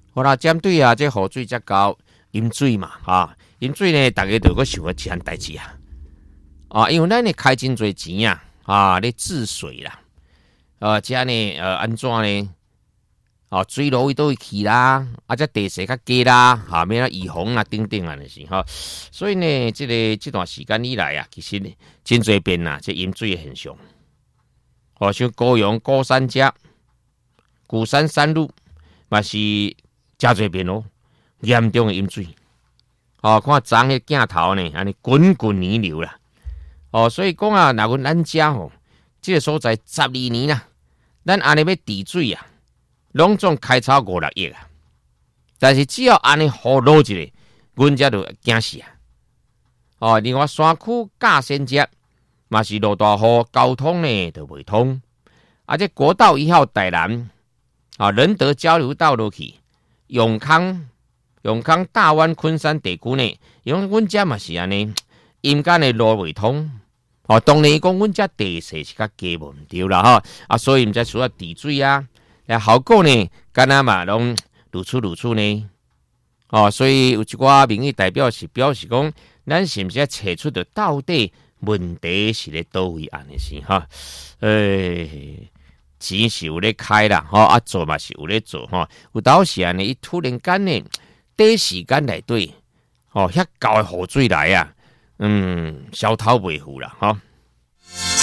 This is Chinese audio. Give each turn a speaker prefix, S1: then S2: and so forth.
S1: 好啦，针对啊，这雨水才高，饮水嘛，饮水呢，大家都个想要一项代志因为咱呢开真侪钱咧治水啦，这呢安怎呢？水路都会去啦，这地势较低啦，免啦预防啊等等啊那是所以呢，这段时间以来其实真侪变这饮水的现象。像高雄高山家、鼓山山路，嘛是真侪变严重的饮水。看昨个镜头呢，安尼滚滚泥流啦。所以讲若阮咱家这个所在12年啦，咱安尼要治水拢总开超5-6亿但是只要安尼雨落一个，阮遮就惊死另外山区甲仙节嘛是落大雨，交通呢就袂通。这国道1号台南仁德交流道落去，永康大湾昆山地区呢，因为阮遮嘛是安尼，阴间的路袂通。当然讲阮遮地势是较低无毋对啦所以毋才需要治水效果呢，敢若嘛拢如此呢。所以有一寡民意代表是表示讲，咱是毋是要找出到底问题是咧倒位安尼是钱是有咧开啦做嘛是有咧做有当时安尼，伊突然间呢，短时间内底遐高的雨水来消头袂赴啦